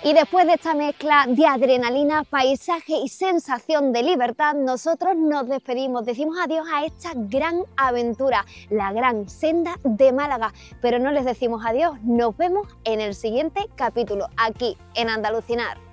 Y después de esta mezcla de adrenalina, paisaje y sensación de libertad, nosotros nos despedimos, decimos adiós a esta gran aventura, la Gran Senda de Málaga. Pero no les decimos adiós, nos vemos en el siguiente capítulo, aquí en Andalucinar.